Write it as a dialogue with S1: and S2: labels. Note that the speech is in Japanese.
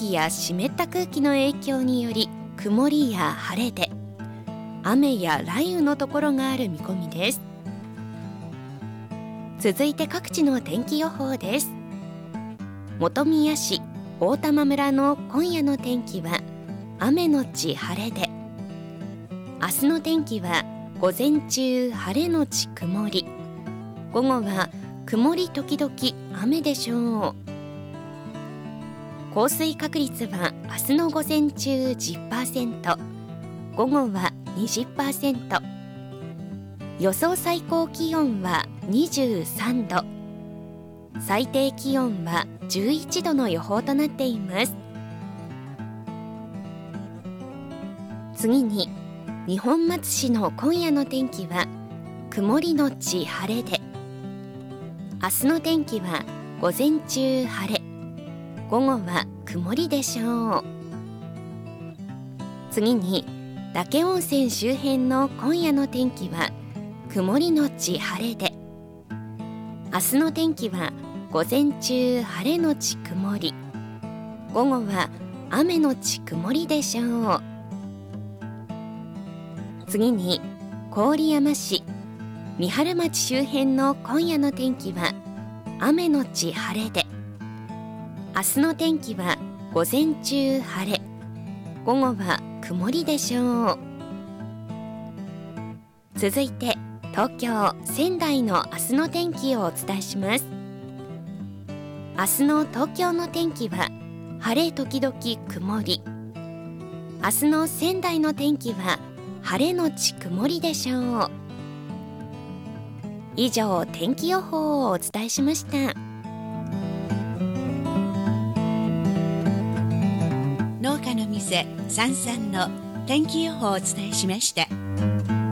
S1: 気や湿った空気の影響により曇りや晴れで雨や雷雨のところがある見込みです。続いて各地の天気予報です。本宮市大玉村の今夜の天気は雨のち晴れで、明日の天気は午前中晴れのち曇り、午後は曇り時々雨でしょう。降水確率は明日の午前中 10%、午後は 20%、予想最高気温は23度、最低気温は11度の予報となっています。次に二本松市の今夜の天気は曇りのち晴れで、明日の天気は午前中晴れ、午後は曇りでしょう。次に嶽温泉周辺の今夜の天気は曇りのち晴れで、明日の天気は午前中晴れのち曇り、午後は雨のち曇りでしょう。次に郡山市三春町周辺の今夜の天気は雨のち晴れで、明日の天気は午前中晴れ、午後は曇りでしょう。続いて東京・仙台の明日の天気をお伝えします。明日の東京の天気は晴れ時々曇り、明日の仙台の天気は晴れのち曇りでしょう。以上、天気予報をお伝えしました。
S2: 農家の店さんさんの天気予報をお伝えしました。